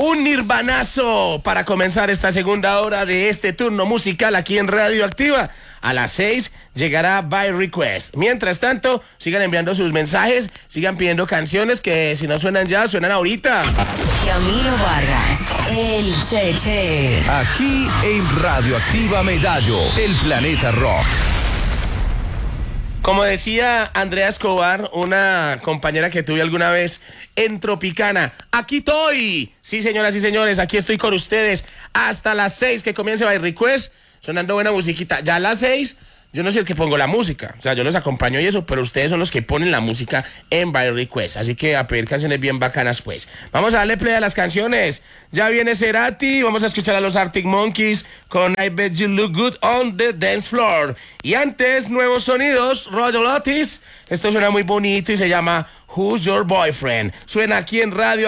Un nirvanazo para comenzar esta segunda hora de este turno musical aquí en Radioactiva. A las 6 llegará By Request. Mientras tanto, sigan enviando sus mensajes, sigan pidiendo canciones que si no suenan ya, suenan ahorita. Camilo Vargas, el Cheche. Aquí en Radioactiva Medallo, el planeta rock. Como decía Andrea Escobar, una compañera que tuve alguna vez en Tropicana, aquí estoy. Sí, señoras y señores, aquí estoy con ustedes hasta las 6 que comience By Request, sonando buena musiquita. Ya a las 6, yo no soy el que pongo la música, o sea, yo los acompaño y eso, pero ustedes son los que ponen la música en By Request, así que a pedir canciones bien bacanas, pues. Vamos a darle play a las canciones. Ya viene Cerati, vamos a escuchar a los Arctic Monkeys con I Bet You Look Good on the Dance Floor. Y antes, nuevos sonidos, Roger Otis. Esto suena muy bonito y se llama Who's Your Boyfriend. Suena aquí en Radio